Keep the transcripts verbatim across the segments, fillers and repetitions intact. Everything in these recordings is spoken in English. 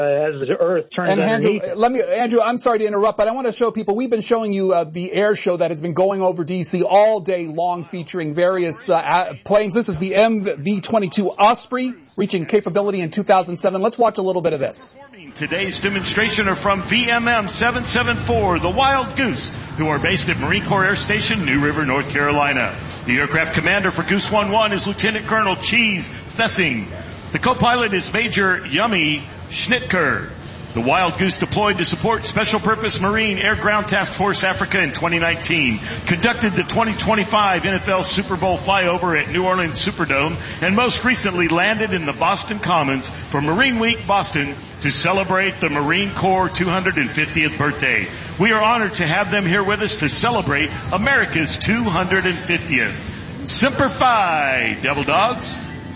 as the Earth turns and underneath. Andrew, let me, Andrew, I'm sorry to interrupt, but I want to show people, we've been showing you uh, the air show that has been going over D C all day long, featuring various uh, planes. This is the M V twenty-two Osprey, reaching capability in two thousand seven. Let's watch a little bit of this. Today's demonstration are from V M M seven seven four, the Wild Goose, who are based at Marine Corps Air Station, New River, North Carolina. The aircraft commander for Goose one one is Lieutenant Colonel Cheese Fessing. The co-pilot is Major Yummy Schnitker. The Wild Goose deployed to support Special Purpose Marine Air Ground Task Force Africa in twenty nineteen, conducted the twenty twenty-five N F L Super Bowl flyover at New Orleans Superdome, and most recently landed in the Boston Commons for Marine Week Boston to celebrate the Marine Corps two hundred fiftieth birthday. We are honored to have them here with us to celebrate America's two hundred fiftieth. Semper Fi, Devil Dogs.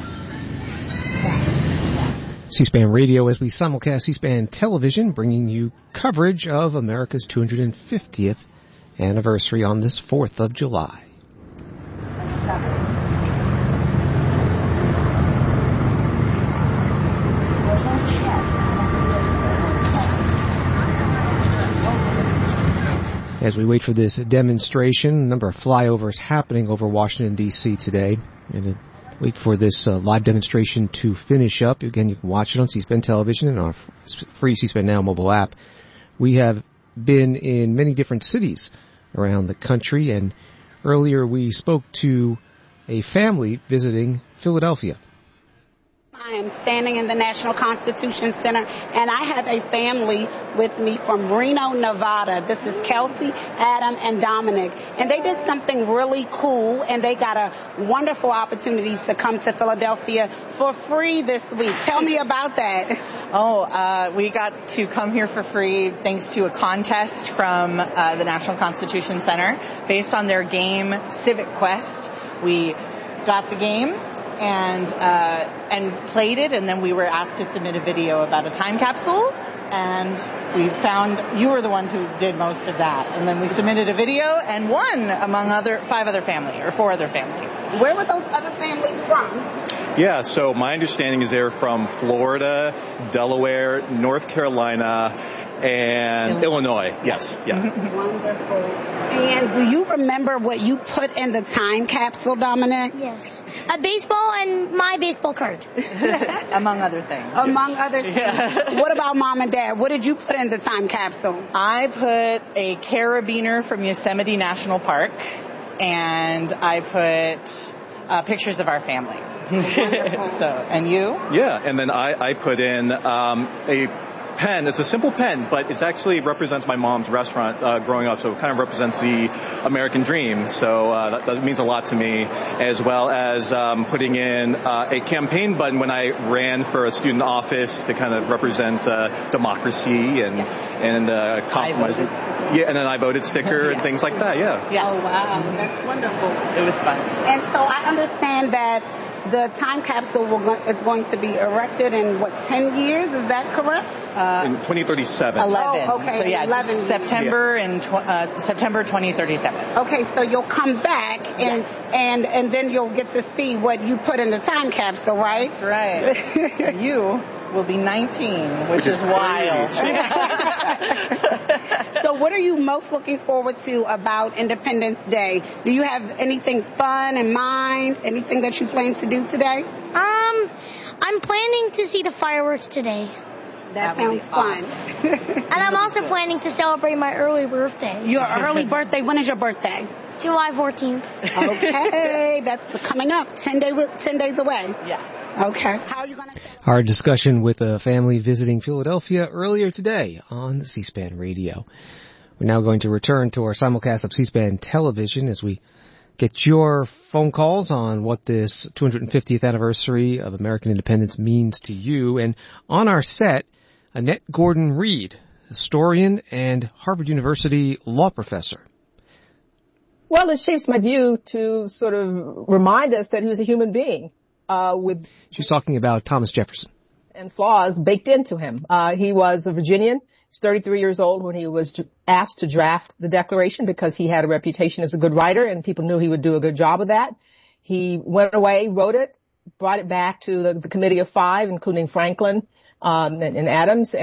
C-SPAN Radio as we simulcast C-SPAN Television, bringing you coverage of America's two hundred fiftieth anniversary on this fourth of July. As we wait for this demonstration, a number of flyovers happening over Washington, D C today, and it Wait for this uh, live demonstration to finish up. Again, you can watch it on C-SPAN Television and our free C-SPAN Now mobile app. We have been in many different cities around the country, and earlier we spoke to a family visiting Philadelphia. I am standing in the National Constitution Center, and I have a family with me from Reno, Nevada. This is Kelsey, Adam, and Dominic. And they did something really cool, and they got a wonderful opportunity to come to Philadelphia for free this week. Tell me about that. Oh, uh, we got to come here for free thanks to a contest from uh, the National Constitution Center based on their game Civic Quest. We got the game and uh, and played it, and then we were asked to submit a video about a time capsule, and we found you were the ones who did most of that, and then we submitted a video and won among other five other families or four other families. Where were those other families from? Yeah, so my understanding is they're from Florida, Delaware, North Carolina, and Illinois. Illinois. Yes, yeah. Wonderful. And do you remember what you put in the time capsule, Dominic? Yes. A baseball and my baseball card. Among other things. Among other things. Yeah. What about Mom and Dad? What did you put in the time capsule? I put a carabiner from Yosemite National Park, and I put uh, pictures of our family. So, and you? Yeah, and then I, I put in um, a pen. It's a simple pen, but it actually represents my mom's restaurant uh, growing up, so it kind of represents the American dream. So uh, that, that means a lot to me, as well as um, putting in uh, a campaign button when I ran for a student office to kind of represent uh, democracy and and uh, compromise. Yeah, and then I voted sticker and things like that. Yeah. Yeah. Oh wow, that's wonderful. It was fun. And so I understand that the time capsule will go, is going to be erected in, what, ten years? Is that correct? Uh, in twenty thirty-seven. eleven. Oh, okay. So yeah, eleven September yeah. and tw- uh, September twenty thirty-seven. Okay, so you'll come back and yes. and and then you'll get to see what you put in the time capsule, right? That's right. You will be nineteen, which, which is, is wild. So what are you most looking forward to about Independence Day? Do you have anything fun in mind? Anything that you plan to do today? Um, I'm planning to see the fireworks today. That, that sounds fun. Awesome. And I'm also planning to celebrate my early birthday. Your early birthday? When is your birthday? July fourteenth. Okay, that's coming up. Ten, day, ten days away. Yeah. Okay. How are you going to... Our discussion with a family visiting Philadelphia earlier today on C-SPAN Radio. We're now going to return to our simulcast of C-SPAN Television as we get your phone calls on what this two hundred fiftieth anniversary of American independence means to you. And on our set, Annette Gordon-Reed, historian and Harvard University law professor. Well, it shapes my view to sort of remind us that he was a human being. Uh, with She's talking about Thomas Jefferson. And flaws baked into him. Uh, he was a Virginian. He's thirty-three years old when he was asked to draft the Declaration because he had a reputation as a good writer and people knew he would do a good job of that. He went away, wrote it, brought it back to the, the Committee of Five, including Franklin um, and, and Adams.